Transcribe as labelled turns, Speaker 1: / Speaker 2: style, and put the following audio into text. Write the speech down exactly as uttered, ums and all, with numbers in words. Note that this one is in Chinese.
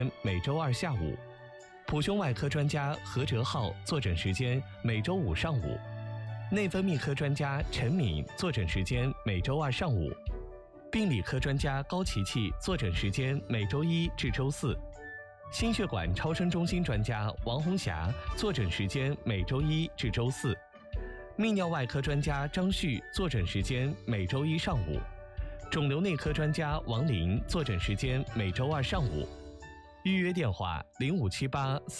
Speaker 1: 每周二下午；普胸外科专家何哲浩坐诊时间每周五上午；内分泌科专家陈敏坐诊时间每周二上午；病理科专家高琪琪坐诊时间每周一至周四；心血管超声中心专家王红霞坐诊时间每周一至周四；泌尿外科专家张旭坐诊时间每周一上午；肿瘤内科专家王林坐诊时间每周二上午。预约电话：零五七八三。